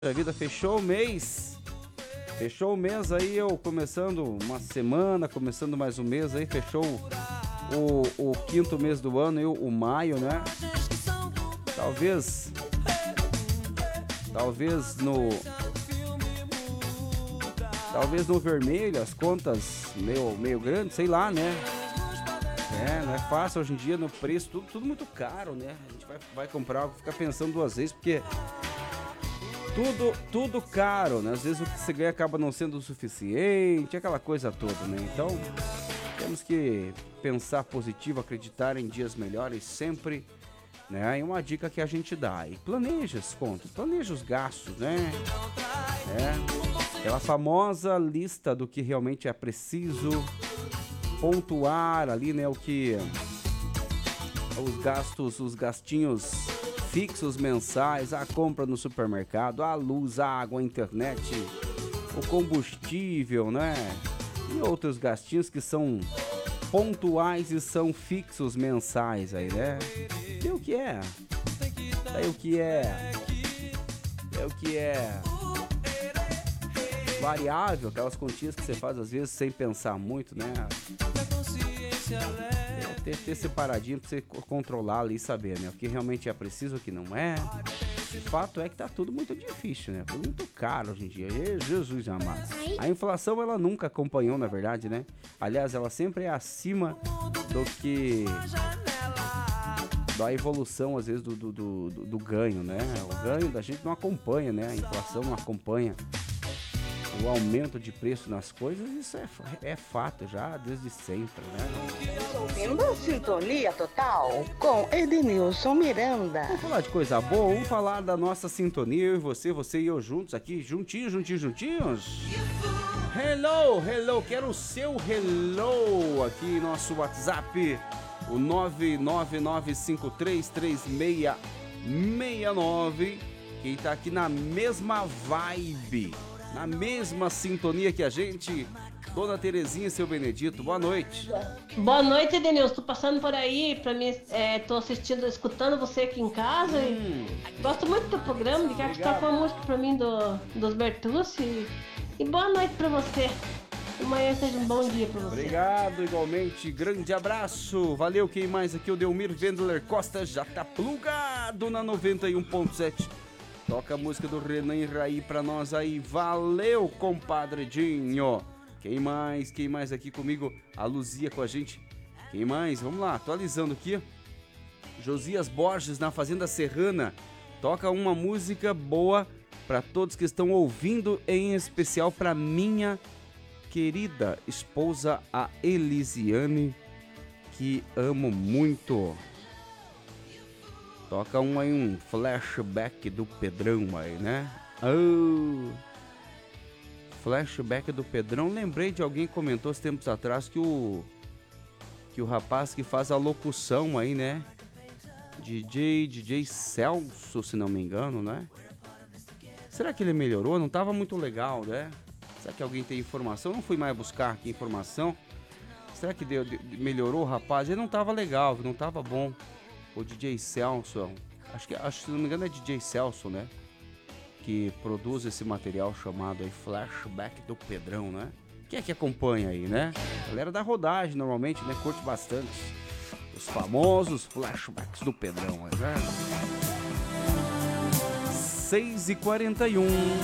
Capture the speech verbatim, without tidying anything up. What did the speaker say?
A vida fechou o mês. Fechou o mês aí, eu começando uma semana, começando mais um mês aí, fechou o, o quinto mês do ano, eu, o maio, né? Talvez, talvez no, talvez no vermelho, as contas meio, meio grandes, sei lá, né? É, não é fácil hoje em dia, no preço, tudo, tudo muito caro, né? A gente vai, vai comprar algo, fica pensando duas vezes, porque Tudo, tudo caro, né? Às vezes o que você ganha acaba não sendo o suficiente, aquela coisa toda, né? Então, temos que pensar positivo, acreditar em dias melhores sempre, né? E uma dica que a gente dá, e planeja as contas, planeja os gastos, né? É, aquela famosa lista do que realmente é preciso, pontuar ali, né? O que... Os gastos, os gastinhos fixos mensais, a compra no supermercado, a luz, a água, a internet, o combustível, né? E outros gastinhos que são pontuais e são fixos mensais aí, né? E o que é? Aí o que é? É o que é variável, aquelas continhas que você faz às vezes sem pensar muito, né? É, ter, ter separadinho pra você controlar ali e saber, né? O que realmente é preciso, o que não é. O fato é que tá tudo muito difícil, né? Tudo muito caro hoje em dia. Jesus amado. A inflação, ela nunca acompanhou, na verdade, né? Aliás, ela sempre é acima do que... da evolução, às vezes, do, do, do, do ganho, né? O ganho da gente não acompanha, né? A inflação não acompanha o aumento de preço nas coisas, isso é, é fato já desde sempre, né? Ouvindo Sintonia Total com Edenilson Miranda. Vamos falar de coisa boa, vamos falar da nossa sintonia, eu e você, você e eu juntos aqui, juntinhos, juntinhos, juntinhos. Hello, hello, quero o seu hello aqui, nosso WhatsApp, o nove nove nove cinco três três seis seis nove, quem tá aqui na mesma vibe, na mesma sintonia que a gente, Dona Terezinha e seu Benedito, boa noite. Boa noite, Edenilson, tô passando por aí, pra mim, é, tô assistindo, escutando você aqui em casa hum. e gosto muito do programa, de que toca uma música pra mim do, dos Bertucci e, e boa noite pra você, amanhã seja um bom dia pra você. Obrigado, igualmente, grande abraço, valeu, quem mais aqui, o Delmir Wendler Costa já tá plugado na noventa e um ponto sete. Toca a música do Renan e Raí pra nós aí. Valeu, compadredinho. Quem mais? Quem mais aqui comigo? A Luzia com a gente. Quem mais? Vamos lá, atualizando aqui. Josias Borges na Fazenda Serrana. Toca uma música boa pra todos que estão ouvindo, em especial pra minha querida esposa, a Elisiane, que amo muito. Toca um aí, um flashback do Pedrão aí, né? Oh, flashback do Pedrão. Lembrei de alguém que comentou há tempos atrás que o que o rapaz que faz a locução aí, né? D J, D J Celso, se não me engano, né? Será que ele melhorou? Não tava muito legal, né? Será que alguém tem informação? Não fui mais buscar aqui informação. Será que deu, melhorou o rapaz? Ele não tava legal, não tava bom. O D J Celso, acho que, acho que se não me engano é D J Celso, né? Que produz esse material chamado aí Flashback do Pedrão, né? Quem é que acompanha aí, né? A galera da rodagem normalmente, né? Curte bastante os famosos flashbacks do Pedrão, né? seis e quarenta e um